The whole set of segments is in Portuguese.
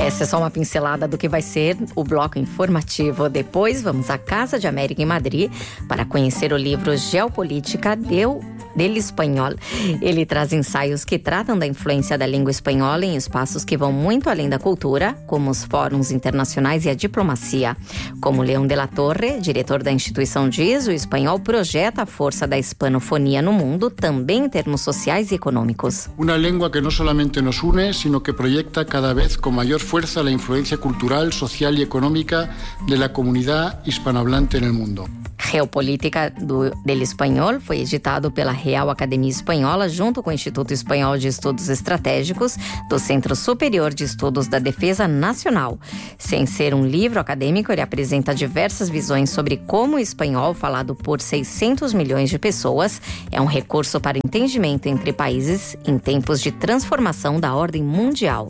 Essa é só uma pincelada do que vai ser o bloco informativo. Depois vamos à Casa de América em Madrid para conhecer o livro Geopolítica del Espanhol. Ele traz ensaios que tratam da influência da língua espanhola em espaços que vão muito além da cultura, como os fóruns internacionais e a diplomacia. Como León de la Torre, diretor da instituição, diz, o espanhol projeta a força da hispanofonia no mundo, também em termos sociais e econômicos. Uma língua que não somente nos une, sino que proyecta cada vez com maior força a influência cultural, social e econômica da comunidade hispanohablante no mundo. Geopolítica del Espanhol foi editado pela Real Academia Espanhola junto com o Instituto Espanhol de Estudos Estratégicos do Centro Superior de Estudos da Defesa Nacional. Sem ser um livro acadêmico, ele apresenta diversas visões sobre como o espanhol, falado por 600 milhões de pessoas, é um recurso para entendimento entre países em tempos de transformação da ordem mundial.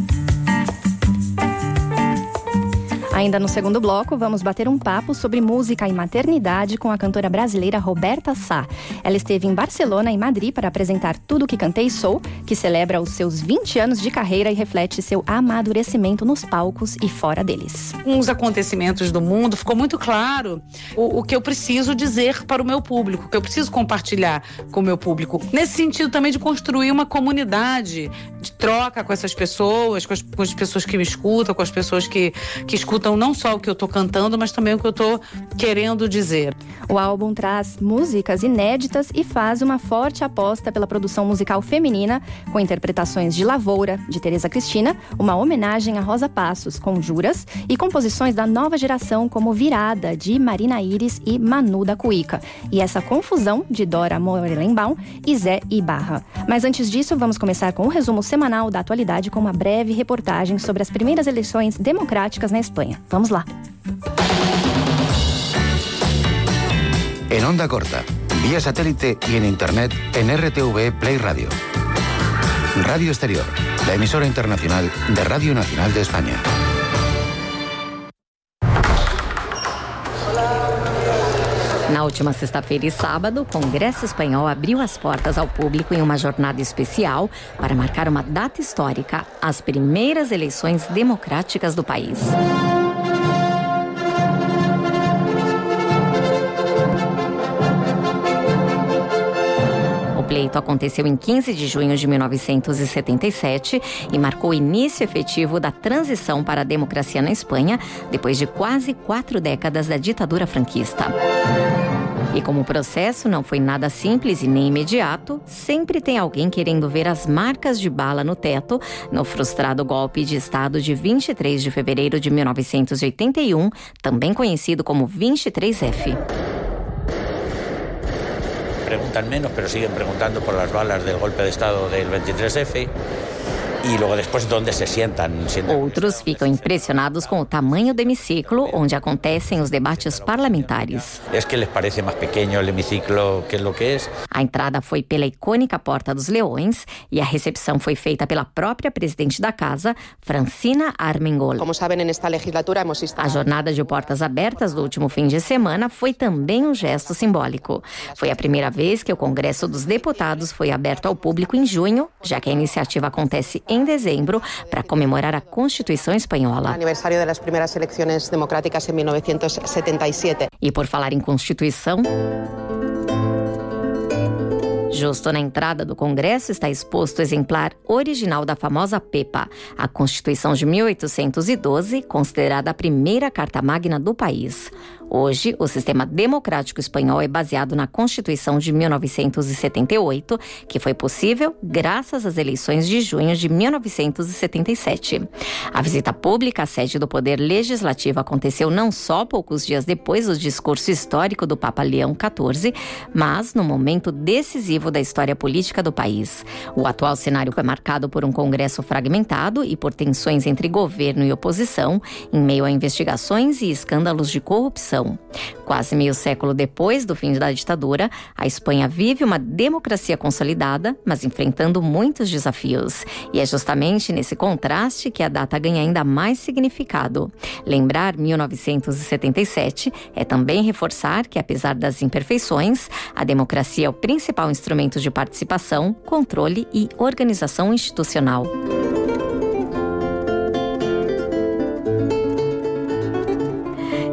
Ainda no segundo bloco, vamos bater um papo sobre música e maternidade com a cantora brasileira Roberta Sá. Ela esteve em Barcelona e Madrid para apresentar Tudo Que Cantei Sou, que celebra os seus 20 anos de carreira e reflete seu amadurecimento nos palcos e fora deles. Com os acontecimentos do mundo, ficou muito claro o que eu preciso dizer para o meu público, o que eu preciso compartilhar com o meu público. Nesse sentido também de construir uma comunidade de troca com essas pessoas, com as pessoas que me escutam, com as pessoas que escutam não só o que eu estou cantando, mas também o que eu estou querendo dizer. O álbum traz músicas inéditas e faz uma forte aposta pela produção musical feminina, com interpretações de Lavoura, de Tereza Cristina, uma homenagem a Rosa Passos, com Juras, e composições da nova geração como Virada, de Marina Iris e Manu da Cuíca, e essa confusão de Dora Morelenbaum e Zé Ibarra. Mas antes disso, vamos começar com um resumo semanal da atualidade com uma breve reportagem sobre as primeiras eleições democráticas na Espanha. Vamos lá. En onda corta, vía satélite y en internet en RTV Play Radio. Radio Exterior, la emisora internacional de Radio Nacional de España. Na última sexta-feira e sábado, o Congresso Espanhol abriu as portas ao público em uma jornada especial para marcar uma data histórica, as primeiras eleições democráticas do país. O pleito aconteceu em 15 de junho de 1977 e marcou o início efetivo da transição para a democracia na Espanha, depois de quase 4 décadas da ditadura franquista. E como o processo não foi nada simples e nem imediato, sempre tem alguém querendo ver as marcas de bala no teto no frustrado golpe de Estado de 23 de fevereiro de 1981, também conhecido como 23F. Preguntan menos, pero siguen preguntando por las balas del golpe de Estado del 23F. E logo depois onde se sentam. Outros ficam impressionados com o tamanho do hemiciclo onde acontecem os debates parlamentares. É que lhes parece mais pequeno o hemiciclo que o que é. A entrada foi pela icônica Porta dos Leões e a recepção foi feita pela própria presidente da casa, Francina Armengol. Como sabem, nesta legislatura hemos estado... A jornada de portas abertas do último fim de semana foi também um gesto simbólico. Foi a primeira vez que o Congresso dos Deputados foi aberto ao público em junho, já que a iniciativa acontece em dezembro para comemorar a Constituição Espanhola. Aniversário das primeiras eleições democráticas em 1977. E por falar em Constituição, justo na entrada do Congresso está exposto o exemplar original da famosa PEPA, a Constituição de 1812, considerada a primeira carta magna do país. Hoje, o sistema democrático espanhol é baseado na Constituição de 1978, que foi possível graças às eleições de junho de 1977. A visita pública à sede do Poder Legislativo aconteceu não só poucos dias depois do discurso histórico do Papa Leão XIV, mas no momento decisivo da história política do país. O atual cenário é marcado por um Congresso fragmentado e por tensões entre governo e oposição, em meio a investigações e escândalos de corrupção. Quase meio século depois do fim da ditadura, a Espanha vive uma democracia consolidada, mas enfrentando muitos desafios. E é justamente nesse contraste que a data ganha ainda mais significado. Lembrar 1977 é também reforçar que, apesar das imperfeições, a democracia é o principal instrumento de participação, controle e organização institucional.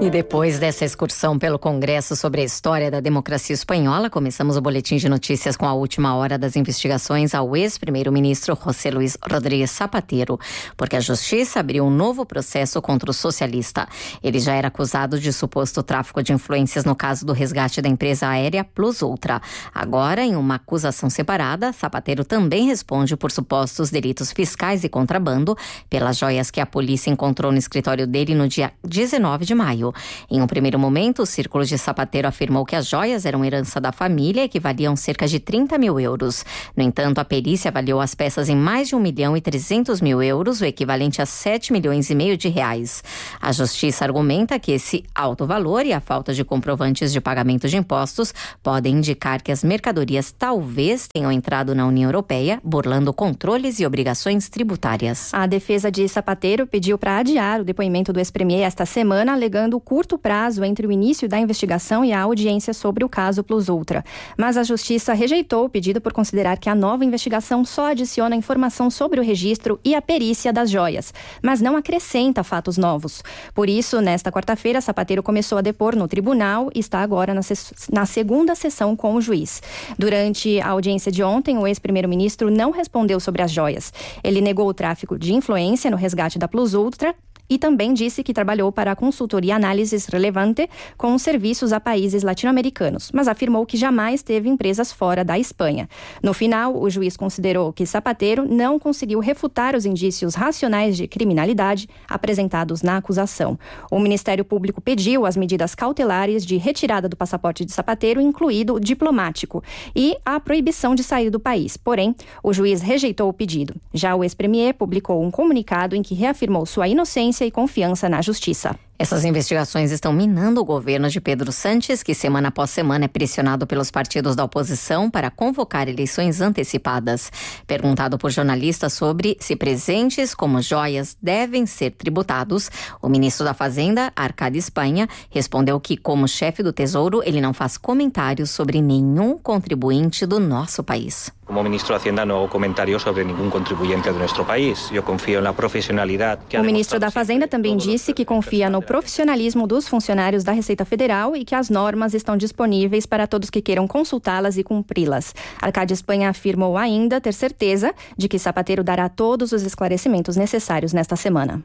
E depois dessa excursão pelo Congresso sobre a história da democracia espanhola, começamos o boletim de notícias com a última hora das investigações ao ex-primeiro-ministro José Luis Rodríguez Zapatero, porque a Justiça abriu um novo processo contra o socialista. Ele já era acusado de suposto tráfico de influências no caso do resgate da empresa aérea Plus Ultra. Agora, em uma acusação separada, Zapatero também responde por supostos delitos fiscais e contrabando pelas joias que a polícia encontrou no escritório dele no dia 19 de maio. Em um primeiro momento, o Círculo de Zapatero afirmou que as joias eram herança da família e que valiam cerca de 30 mil euros. No entanto, a perícia avaliou as peças em mais de 1.300.000 euros, o equivalente a 7,5 milhões de reais. A Justiça argumenta que esse alto valor e a falta de comprovantes de pagamento de impostos podem indicar que as mercadorias talvez tenham entrado na União Europeia, burlando controles e obrigações tributárias. A defesa de Zapatero pediu para adiar o depoimento do ex-premier esta semana, alegando o curto prazo entre o início da investigação e a audiência sobre o caso Plus Ultra. Mas a Justiça rejeitou o pedido por considerar que a nova investigação só adiciona informação sobre o registro e a perícia das joias, mas não acrescenta fatos novos. Por isso, nesta quarta-feira, Zapatero começou a depor no tribunal e está agora na segunda sessão com o juiz. Durante a audiência de ontem, o ex-primeiro-ministro não respondeu sobre as joias. Ele negou o tráfico de influência no resgate da Plus Ultra e também disse que trabalhou para a consultoria Análises Relevante com serviços a países latino-americanos, mas afirmou que jamais teve empresas fora da Espanha. No final, o juiz considerou que Zapatero não conseguiu refutar os indícios racionais de criminalidade apresentados na acusação. O Ministério Público pediu as medidas cautelares de retirada do passaporte de Zapatero, incluído o diplomático, e a proibição de sair do país. Porém, o juiz rejeitou o pedido. Já o ex-premier publicou um comunicado em que reafirmou sua inocência e confiança na justiça. Essas investigações estão minando o governo de Pedro Sánchez, que semana após semana é pressionado pelos partidos da oposição para convocar eleições antecipadas. Perguntado por jornalistas sobre se presentes como joias devem ser tributados, o ministro da Fazenda, Arcadi Espanha, respondeu que, como chefe do Tesouro, ele não faz comentários sobre nenhum contribuinte do nosso país. Como ministro de Hacienda, não hago comentários sobre nenhum contribuinte do nosso país. Eu confio na profissionalidade. O ministro da Fazenda também disse que confia no profissionalismo dos funcionários da Receita Federal e que as normas estão disponíveis para todos que queiram consultá-las e cumpri-las. Arcadi Espanha afirmou ainda ter certeza de que Zapatero dará todos os esclarecimentos necessários nesta semana.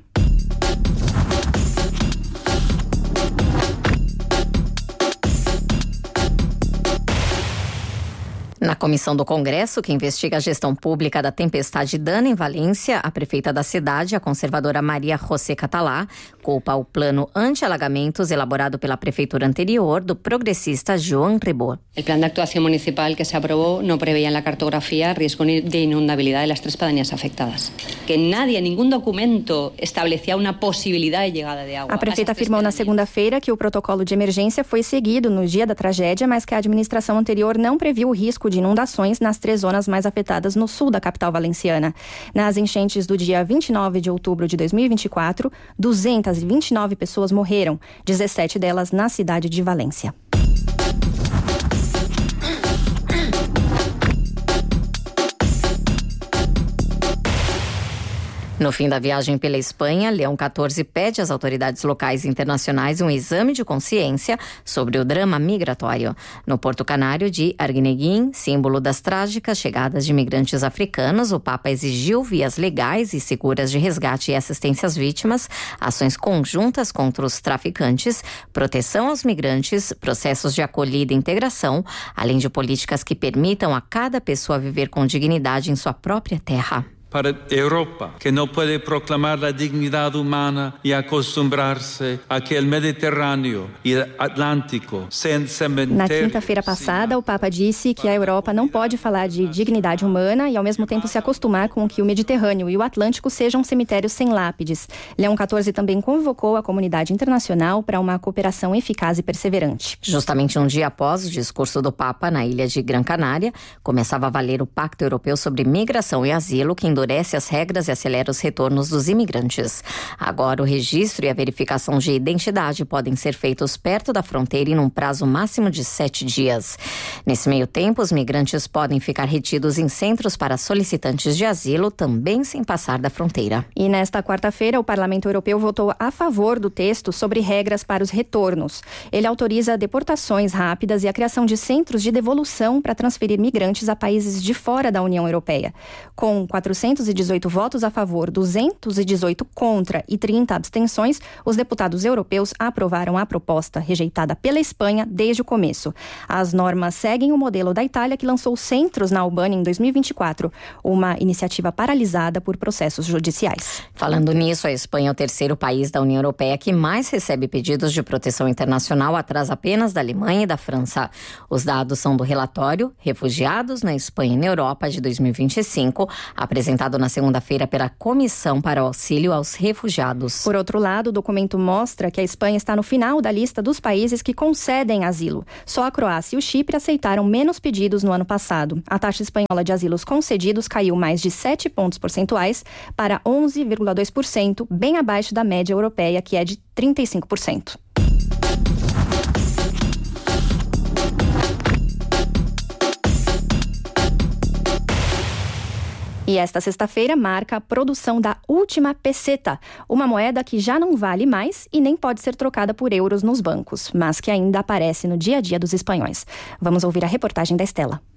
Na comissão do Congresso, que investiga a gestão pública da tempestade Dana em Valência, a prefeita da cidade, a conservadora Maria José Catalá, culpa o plano anti-alagamentos elaborado pela prefeitura anterior do progressista Joan Ribó. El plan de actuación municipal que se aprobó no preveía en la cartografía riesgo de inundabilidad de las 3 pedanías afectadas. Que nadie, ningún documento establecía una posibilidad de llegada de agua. A prefeita afirmou na segunda-feira que o protocolo de emergência foi seguido no dia da tragédia, mas que a administração anterior não previu o risco de inundações nas 3 zonas mais afetadas no sul da capital valenciana. Nas enchentes do dia 29 de outubro de 2024, 229 pessoas morreram, 17 delas na cidade de Valência. No fim da viagem pela Espanha, Leão XIV pede às autoridades locais e internacionais um exame de consciência sobre o drama migratório. No Porto Canário de Arguineguín, símbolo das trágicas chegadas de imigrantes africanos, o Papa exigiu vias legais e seguras de resgate e assistência às vítimas, ações conjuntas contra os traficantes, proteção aos migrantes, processos de acolhida e integração, além de políticas que permitam a cada pessoa viver com dignidade em sua própria terra. Para a Europa, que não pode proclamar a dignidade humana e acostumar-se àquele Mediterrâneo e Atlântico sem cemitério. Na quinta-feira passada, o Papa disse que a Europa não pode falar de dignidade humana e, ao mesmo tempo, se acostumar com que o Mediterrâneo e o Atlântico sejam cemitérios sem lápides. Leão XIV também convocou a comunidade internacional para uma cooperação eficaz e perseverante. Justamente um dia após o discurso do Papa na ilha de Gran Canária, começava a valer o Pacto Europeu sobre Migração e Asilo, que em endurece as regras e acelera os retornos dos imigrantes. Agora, o registro e a verificação de identidade podem ser feitos perto da fronteira e num prazo máximo de 7 dias. Nesse meio tempo, os migrantes podem ficar retidos em centros para solicitantes de asilo, também sem passar da fronteira. E nesta quarta-feira, o Parlamento Europeu votou a favor do texto sobre regras para os retornos. Ele autoriza deportações rápidas e a criação de centros de devolução para transferir migrantes a países de fora da União Europeia. Com 418 votos a favor, 218 contra e 30 abstenções, os deputados europeus aprovaram a proposta rejeitada pela Espanha desde o começo. As normas seguem o modelo da Itália, que lançou centros na Albânia em 2024, uma iniciativa paralisada por processos judiciais. Falando nisso, a Espanha é o terceiro país da União Europeia que mais recebe pedidos de proteção internacional, atrás apenas da Alemanha e da França. Os dados são do relatório Refugiados na Espanha e na Europa de 2025, apresentado na segunda-feira pela Comissão para o Auxílio aos Refugiados. Por outro lado, o documento mostra que a Espanha está no final da lista dos países que concedem asilo. Só a Croácia e o Chipre aceitaram menos pedidos no ano passado. A taxa espanhola de asilos concedidos caiu mais de 7 pontos percentuais para 11,2%, bem abaixo da média europeia, que é de 35%. E esta sexta-feira marca a produção da última peseta, uma moeda que já não vale mais e nem pode ser trocada por euros nos bancos, mas que ainda aparece no dia a dia dos espanhóis. Vamos ouvir a reportagem da Estela.